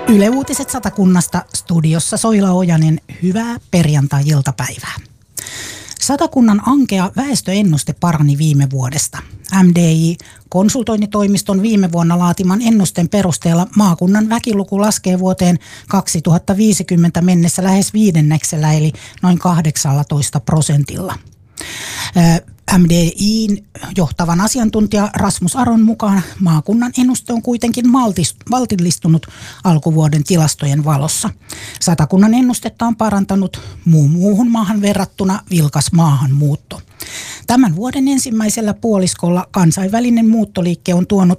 Yle Uutiset Satakunnasta, studiossa Soila Ojanen. Hyvää perjantai-iltapäivää. Satakunnan ankea väestöennuste parani viime vuodesta. MDI-konsultointitoimiston viime vuonna laatiman ennusteen perusteella maakunnan väkiluku laskee vuoteen 2050 mennessä lähes 5%, eli noin 18%. MDI:n johtavan asiantuntija Rasmus Aron mukaan maakunnan ennuste on kuitenkin maltillistunut alkuvuoden tilastojen valossa. Satakunnan ennustetta on parantanut muuhun maahan verrattuna vilkas maahanmuutto. Tämän vuoden ensimmäisellä puoliskolla kansainvälinen muuttoliike on tuonut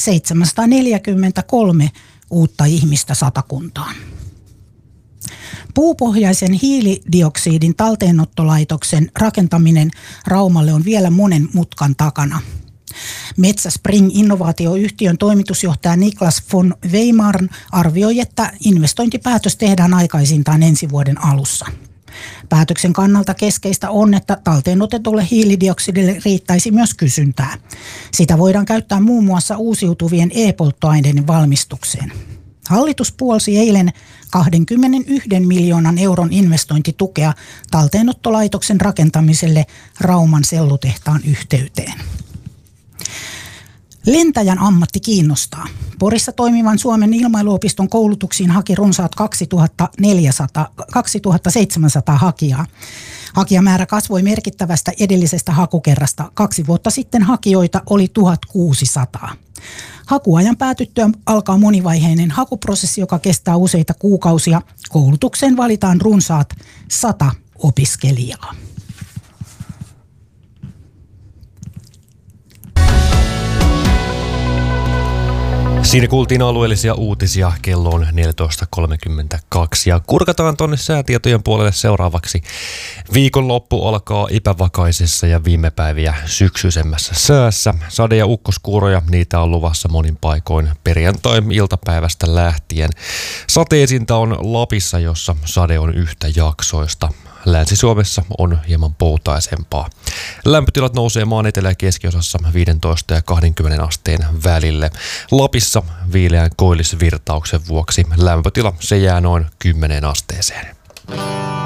743 uutta ihmistä Satakuntaan. Puupohjaisen hiilidioksidin talteenottolaitoksen rakentaminen Raumalle on vielä monen mutkan takana. Metsäspring-innovaatioyhtiön toimitusjohtaja Niklas von Weimarn arvioi, että investointipäätös tehdään aikaisintaan ensi vuoden alussa. Päätöksen kannalta keskeistä on, että talteenotetulle hiilidioksidille riittäisi myös kysyntää. Sitä voidaan käyttää muun muassa uusiutuvien e-polttoaineiden valmistukseen. Hallitus puolsi eilen 21 miljoonan euron investointitukea talteenottolaitoksen rakentamiselle Rauman sellutehtaan yhteyteen. Lentäjän ammatti kiinnostaa. Porissa toimivan Suomen ilmailuopiston koulutuksiin haki runsaat 2700 hakijaa. Hakijamäärä kasvoi merkittävästä edellisestä hakukerrasta. 2 vuotta sitten hakijoita oli 1600. Hakuajan päätyttyä alkaa monivaiheinen hakuprosessi, joka kestää useita kuukausia. Koulutukseen valitaan runsaat 100 opiskelijaa. Siinä kuultiin alueellisia uutisia, kello on 14.32 ja kurkataan tuonne säätietojen puolelle seuraavaksi. Viikonloppu alkaa epävakaisessa ja viime päiviä syksyisemmässä säässä. Sade- ja ukkoskuuroja, niitä on luvassa monin paikoin perjantai-iltapäivästä lähtien. Sateisinta on Lapissa, jossa sade on yhtäjaksoista. Länsi-Suomessa on hieman poutaisempaa. Lämpötilat nousee maan etelä- ja keskiosassa 15 ja 20 asteen välille. Lapissa viileän koillisvirtauksen vuoksi lämpötila se jää noin 10 asteeseen.